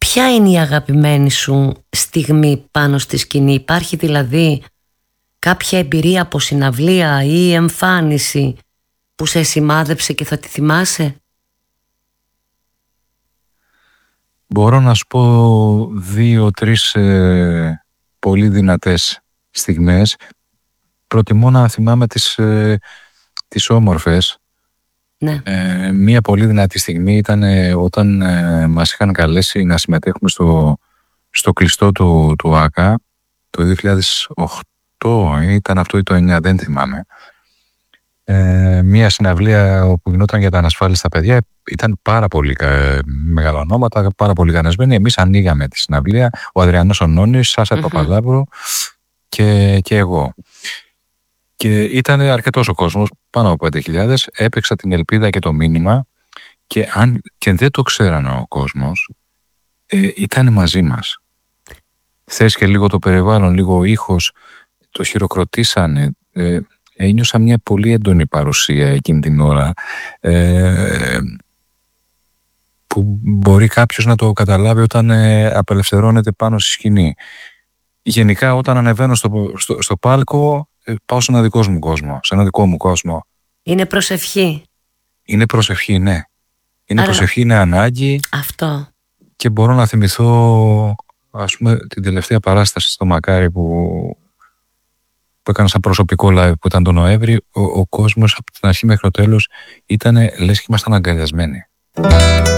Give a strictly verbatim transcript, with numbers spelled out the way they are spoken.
Ποια είναι η αγαπημένη σου στιγμή πάνω στη σκηνή? Υπάρχει δηλαδή κάποια εμπειρία από συναυλία ή εμφάνιση που σε σημάδεψε και θα τη θυμάσαι? Μπορώ να σου πω δύο-τρεις ε, πολύ δυνατές στιγμές. Προτιμώ να θυμάμαι τις, ε, τις όμορφες. Ναι. Ε, μία πολύ δυνατή στιγμή ήταν ε, όταν ε, μας είχαν καλέσει να συμμετέχουμε στο, στο κλειστό του, του ΆΚΑ το δύο χιλιάδες οκτώ, ήταν αυτό ή το εννιά, δεν θυμάμαι. Ε, μία συναυλία που γινόταν για τα ανασφάλιστα παιδιά. Ήταν πάρα πολύ ε, μεγάλα ονόματα, πάρα πολύ γανεσμένοι. Εμείς ανοίγαμε τη συναυλία, ο Αδριανός ο Νόνης, Σάσα mm-hmm. Παπαδάβρου και, και εγώ. Και ήταν αρκετός ο κόσμος, πάνω από πέντε χιλιάδες. Έπαιξα την ελπίδα και το μήνυμα και, αν, και δεν το ξέραν ο κόσμος, ε, ήταν μαζί μας. Θες και λίγο το περιβάλλον, λίγο ο ήχος, το χειροκροτήσανε. Ε, ένιωσα μια πολύ έντονη παρουσία εκείνη την ώρα, ε, που μπορεί κάποιος να το καταλάβει όταν ε, απελευθερώνεται πάνω στη σκηνή. Γενικά όταν ανεβαίνω στο, στο, στο πάλκο, ε, πάω σε ένα δικό μου κόσμο, σε ένα δικό μου κόσμο. Είναι προσευχή. Είναι προσευχή, ναι. Είναι Άρα... προσευχή, είναι ανάγκη. Αυτό. Και μπορώ να θυμηθώ, ας πούμε, την τελευταία παράσταση στο Μακάρι που, που έκανα σαν προσωπικό live, που ήταν τον Νοέμβρη. Ο, ο κόσμος από την αρχή μέχρι το τέλος ήταν λες και ήμασταν αγκαλιασμένοι.